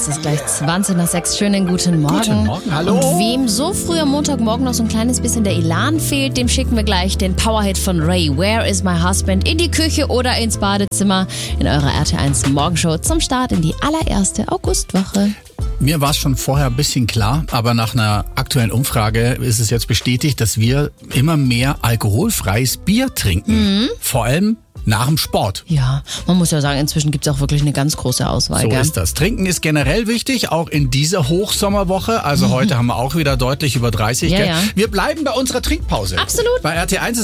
Es ist gleich 20 nach 6. Schönen guten Morgen. Guten Morgen, hallo. Und wem so früh am Montagmorgen noch so ein kleines bisschen der Elan fehlt, dem schicken wir gleich den Powerhit von Ray, Where is my husband, in die Küche oder ins Badezimmer in eurer RT1 Morgenshow zum Start in die allererste Augustwoche. Mir war es schon vorher ein bisschen klar, aber nach einer aktuellen Umfrage ist es jetzt bestätigt, dass wir immer mehr alkoholfreies Bier trinken. Vor allem nach dem Sport. Ja, man muss ja sagen, inzwischen gibt es auch wirklich eine ganz große Auswahl. So gell? ist das. Trinken ist generell wichtig, auch in dieser Hochsommerwoche. Also heute haben wir auch wieder deutlich über 30. Ja, gell? ja. Wir bleiben bei unserer Trinkpause. Absolut. Bei RT1